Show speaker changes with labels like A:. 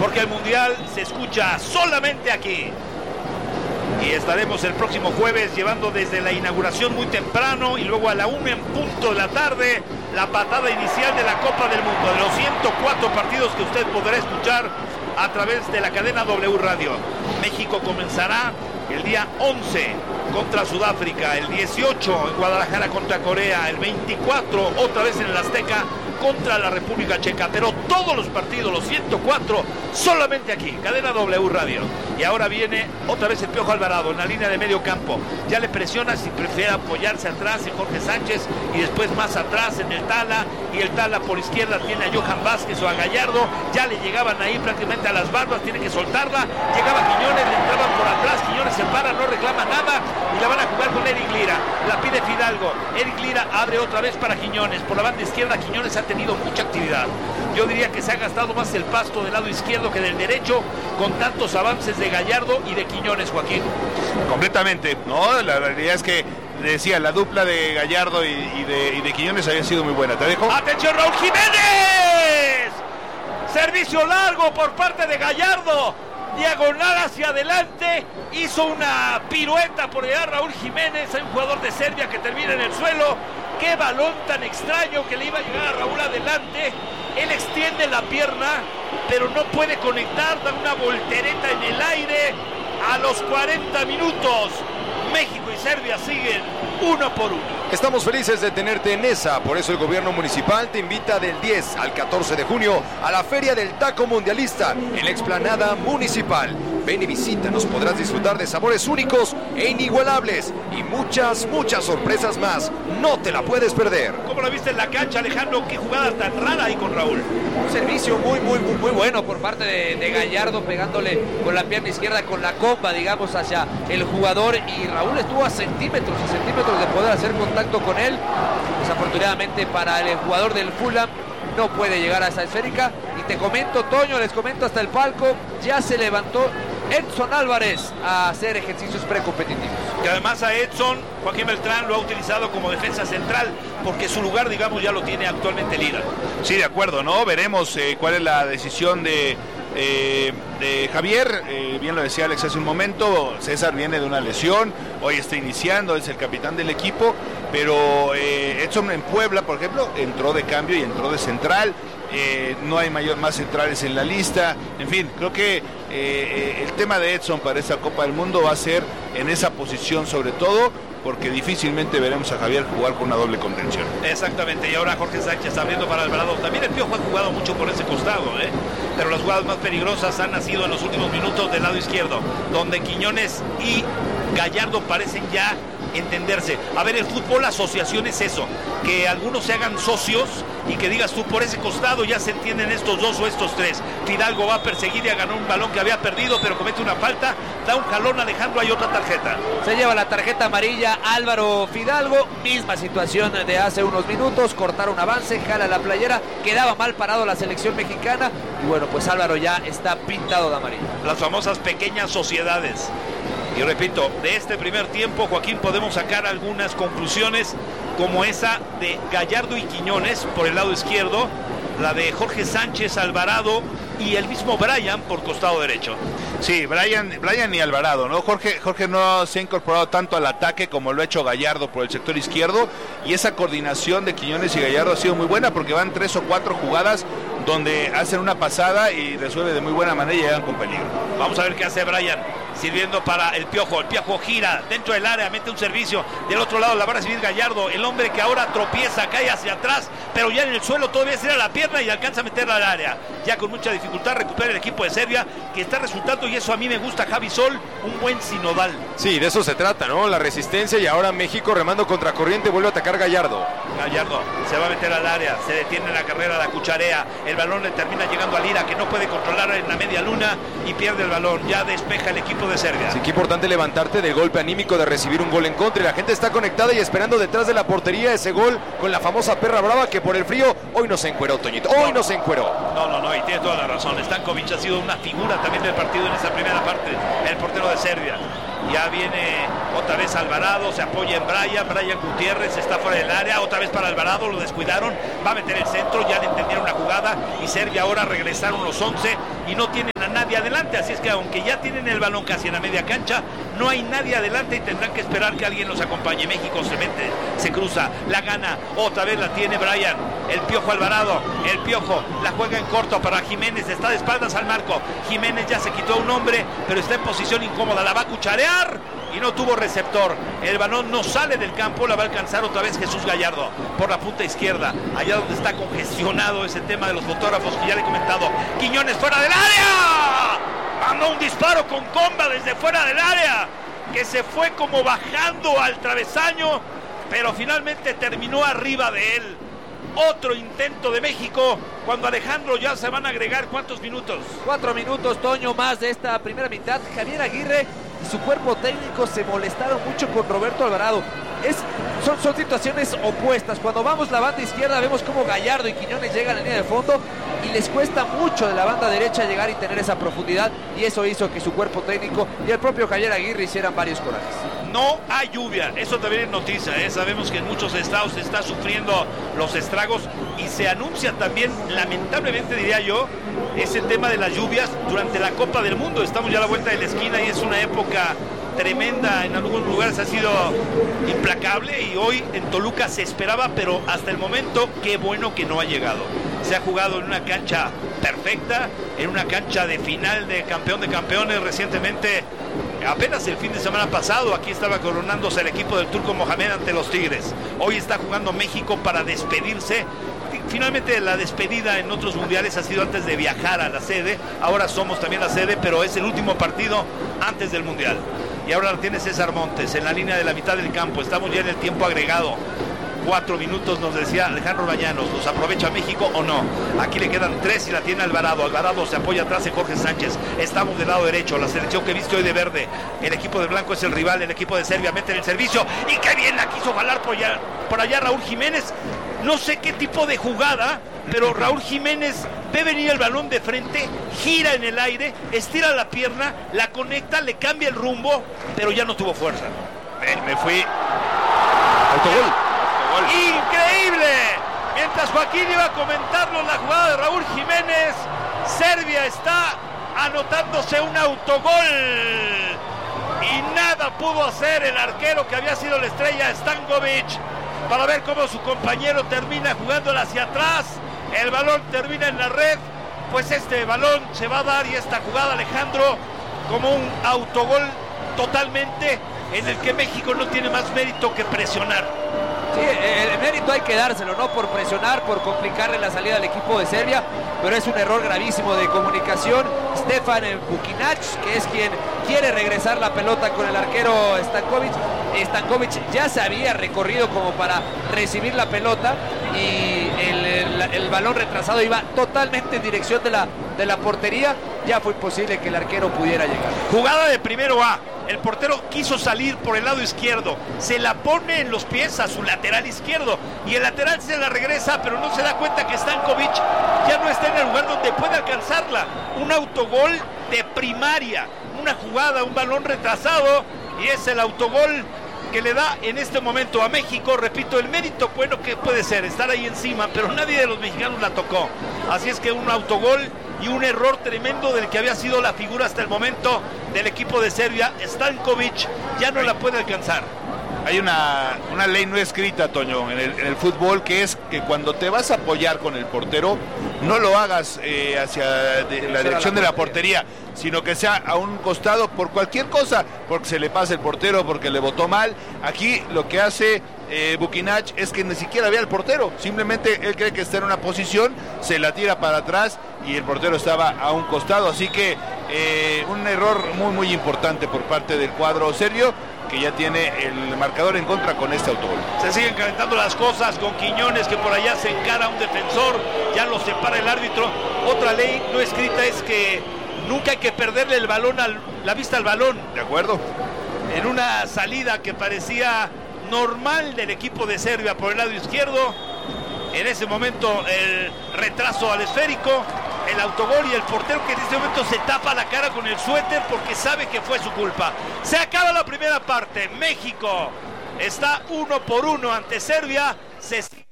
A: porque el Mundial se escucha solamente aquí. Y estaremos el próximo jueves llevando desde la inauguración muy temprano y luego a la 1 en punto de la tarde la patada inicial de la Copa del Mundo, de los 104 partidos que usted podrá escuchar a través de la cadena W Radio. México comenzará el día 11 contra Sudáfrica, el 18 en Guadalajara contra Corea, el 24 otra vez en el Azteca contra la República Checa, pero todos los partidos, los 104, solamente aquí, cadena W Radio. Y ahora viene otra vez el Piojo Alvarado en la línea de medio campo. Ya le presiona si prefiere apoyarse atrás en Jorge Sánchez y después más atrás en el Tala, y el Tala por izquierda tiene a Johan Vázquez o a Gallardo. Ya le llegaban ahí prácticamente a las barbas, tiene que soltarla. Llegaba Quiñones, le entraban por atrás, Quiñones se para, no reclama nada y la van a jugar con Eric Lira. La pide Fidalgo, Eric Lira abre otra vez para Quiñones. Por la banda izquierda Quiñones ha tenido mucha actividad. Yo diría que se ha gastado más el pasto del lado izquierdo que del derecho, con tantos avances de Gallardo y de Quiñones, Joaquín.
B: Completamente, ¿no? La realidad es que, decía, la dupla de Gallardo y de Quiñones había sido muy buena. ¿Te dejo?
A: ¡Atención, Raúl Jiménez! Servicio largo por parte de Gallardo. Diagonal hacia adelante. Hizo una pirueta por allá Raúl Jiménez. Hay un jugador de Serbia que termina en el suelo. ¡Qué balón tan extraño que le iba a llegar a Raúl adelante! Él extiende la pierna, pero no puede conectar, da una voltereta en el aire. A los 40 minutos, México y Serbia siguen 1-1.
C: Estamos felices de tenerte en ESA, por eso el gobierno municipal te invita del 10 al 14 de junio a la Feria del Taco Mundialista en la explanada municipal. Ven y visítanos, podrás disfrutar de sabores únicos e inigualables y muchas sorpresas más. No te la puedes perder.
A: ¿Cómo la viste en la cancha, Alejandro? Qué jugada tan rara ahí con Raúl.
D: Un servicio muy bueno por parte de Gallardo, pegándole con la pierna izquierda, con la comba, digamos, hacia el jugador, y Raúl estuvo a centímetros de poder hacer contacto con él. Desafortunadamente para el jugador del Fulham no puede llegar a esa esférica. Y te comento, Toño, les comento, hasta el palco ya se levantó Edson Álvarez a hacer ejercicios precompetitivos.
A: Y además a Edson, Joaquín Beltrán lo ha utilizado como defensa central, porque su lugar, digamos, ya lo tiene actualmente Lira.
B: Sí, de acuerdo, ¿no? Veremos cuál es la decisión de Javier. Bien lo decía Alex hace un momento, César viene de una lesión, hoy está iniciando, es el capitán del equipo, pero Edson en Puebla, por ejemplo, entró de cambio y entró de central. No hay más centrales en la lista. En fin, creo que el tema de Edson para esta Copa del Mundo va a ser en esa posición sobre todo, porque difícilmente veremos a Javier jugar con una doble contención.
A: Exactamente, y ahora Jorge Sánchez abriendo para Alvarado. También el Piojo ha jugado mucho por ese costado, pero las jugadas más peligrosas han nacido en los últimos minutos del lado izquierdo, donde Quiñones y Gallardo parecen ya entenderse. A ver, el fútbol asociación es eso, que algunos se hagan socios y que digas tú, por ese costado ya se entienden estos dos o estos tres. Fidalgo va a perseguir y a ganar un balón que había perdido, pero comete una falta, da un jalón a Alejandro, hay otra tarjeta.
D: Se lleva la tarjeta amarilla Álvaro Fidalgo, misma situación de hace unos minutos, cortaron avance, jala la playera, quedaba mal parado la selección mexicana, y bueno, pues Álvaro ya está pintado de amarillo.
A: Las famosas pequeñas sociedades. Y repito, de este primer tiempo, Joaquín, podemos sacar algunas conclusiones, como esa de Gallardo y Quiñones por el lado izquierdo, la de Jorge Sánchez, Alvarado y el mismo Brian por costado derecho.
B: Sí, Brian y Alvarado, ¿no? Jorge no se ha incorporado tanto al ataque como lo ha hecho Gallardo por el sector izquierdo, y esa coordinación de Quiñones y Gallardo ha sido muy buena, porque van 3 o 4 jugadas donde hacen una pasada y resuelve de muy buena manera y llegan con peligro.
A: Vamos a ver qué hace Brian, sirviendo para el Piojo gira dentro del área, mete un servicio, del otro lado la va a recibir Gallardo, el hombre que ahora tropieza, cae hacia atrás, pero ya en el suelo todavía se da la pierna y alcanza a meterla al área, ya con mucha dificultad recupera el equipo de Serbia, que está resultando, y eso a mí me gusta, Javi Sol, un buen sinodal.
C: Sí, de eso se trata, ¿no? La resistencia, y ahora México remando contra corriente, vuelve a atacar Gallardo
A: se va a meter al área, se detiene la carrera, la cucharea, el balón le termina llegando a Lira, que no puede controlar en la media luna y pierde el balón, ya despeja el equipo de Serbia.
C: Sí, qué importante levantarte del golpe anímico de recibir un gol en contra, y la gente está conectada y esperando detrás de la portería ese gol con la famosa perra brava, que por el frío hoy no se encueró, Toñito, hoy no se encueró.
A: No, y tiene toda la razón. Stankovic ha sido una figura también del partido en esa primera parte, el portero de Serbia. Ya viene otra vez Alvarado, se apoya en Brian Gutiérrez está fuera del área, otra vez para Alvarado, lo descuidaron, va a meter el centro, ya le entendieron la jugada, y Serbia ahora regresaron los 11, y no tienen a nadie adelante, así es que aunque ya tienen el balón casi en la media cancha, no hay nadie adelante y tendrán que esperar que alguien los acompañe. México se mete, se cruza, la gana, otra vez la tiene Brian, el Piojo Alvarado, el Piojo la juega en corto para Jiménez, está de espaldas al marco, Jiménez ya se quitó a un hombre, pero está en posición incómoda, la va a cucharear y no tuvo receptor, el balón no sale del campo, la va a alcanzar otra vez Jesús Gallardo por la punta izquierda, allá donde está congestionado ese tema de los fotógrafos que ya le he comentado. Quiñones fuera del área, mandó un disparo con comba desde fuera del área, que se fue como bajando al travesaño, pero finalmente terminó arriba de él. Otro intento de México, cuando Alejandro ya se van a agregar, ¿cuántos minutos?
D: 4 minutos, Toño, más de esta primera mitad. Javier Aguirre y su cuerpo técnico se molestaron mucho con Roberto Alvarado. Son situaciones opuestas. Cuando vamos la banda izquierda vemos como Gallardo y Quiñones llegan a la línea de fondo y les cuesta mucho de la banda derecha llegar y tener esa profundidad, y eso hizo que su cuerpo técnico y el propio Javier Aguirre hicieran varios corajes.
A: No hay lluvia, eso también es noticia, sabemos que en muchos estados se está sufriendo los estragos y se anuncia también, lamentablemente diría yo, ese tema de las lluvias durante la Copa del Mundo. Estamos ya a la vuelta de la esquina y es una época tremenda, en algunos lugares ha sido implacable y hoy en Toluca se esperaba, pero hasta el momento qué bueno que no ha llegado. Se ha jugado en una cancha perfecta, en una cancha de final de campeón de campeones recientemente. Apenas el fin de semana pasado aquí estaba coronándose el equipo del Turco Mohamed ante los Tigres. Hoy está jugando México para despedirse. Finalmente la despedida en otros mundiales ha sido antes de viajar a la sede. Ahora somos también la sede, pero es el último partido antes del mundial. Y ahora tiene César Montes en la línea de la mitad del campo. Estamos ya en el tiempo agregado. 4 minutos nos decía Alejandro Bañanos. ¿Los aprovecha México o no? Aquí le quedan 3 y la tiene Alvarado. Alvarado se apoya atrás de Jorge Sánchez. Estamos del lado derecho. La selección que viste hoy de verde. El equipo de blanco es el rival. El equipo de Serbia mete en el servicio. Y qué bien la quiso jalar por allá Raúl Jiménez. No sé qué tipo de jugada, pero Raúl Jiménez ve venir el balón de frente, gira en el aire, estira la pierna, la conecta, le cambia el rumbo, pero ya no tuvo fuerza.
B: Me fui. Autogol.
A: ¡Increíble! Mientras Joaquín iba a comentarnos la jugada de Raúl Jiménez, Serbia está anotándose un autogol. Y nada pudo hacer el arquero que había sido la estrella, Stankovic, para ver cómo su compañero termina jugándola hacia atrás. El balón termina en la red. Pues este balón se va a dar y esta jugada, Alejandro, como un autogol totalmente en el que México no tiene más mérito que presionar.
D: Sí, el mérito hay que dárselo, ¿no? Por presionar, por complicarle la salida al equipo de Serbia, pero es un error gravísimo de comunicación. Stefan Bukinac, que es quien quiere regresar la pelota con el arquero Stankovic ya se había recorrido como para recibir la pelota y el balón retrasado iba totalmente en dirección de la portería. Ya fue imposible que el arquero pudiera llegar.
A: Jugada de primero A. El portero quiso salir por el lado izquierdo, se la pone en los pies a su lateral izquierdo y el lateral se la regresa, pero no se da cuenta que Stankovic ya no está en el lugar donde puede alcanzarla. Un autogol de primaria, una jugada, un balón retrasado, y es el autogol que le da en este momento a México. Repito, el mérito bueno que puede ser estar ahí encima, pero nadie de los mexicanos la tocó. Así es que un autogol y un error tremendo del que había sido la figura hasta el momento del equipo de Serbia. Stankovic ya no la puede alcanzar.
B: Hay una ley no escrita, Toño, en el fútbol, que es que cuando te vas a apoyar con el portero, no lo hagas hacia la dirección de la portería, sino que sea a un costado por cualquier cosa, porque se le pasa el portero, porque le botó mal. Aquí lo que hace Bukinac es que ni siquiera ve al portero, simplemente él cree que está en una posición, se la tira para atrás y el portero estaba a un costado, así que un error muy importante por parte del cuadro serbio, que ya tiene el marcador en contra con este autogol.
A: Se siguen calentando las cosas con Quiñones, que por allá se encara a un defensor, ya lo separa el árbitro. Otra ley no escrita es que nunca hay que perderle el balón la vista al balón.
B: ¿De acuerdo?
A: En una salida que parecía normal del equipo de Serbia por el lado izquierdo, en ese momento el retraso al esférico, el autogol y el portero que en este momento se tapa la cara con el suéter porque sabe que fue su culpa. Se acaba la primera parte. México está 1-1 ante Serbia. Se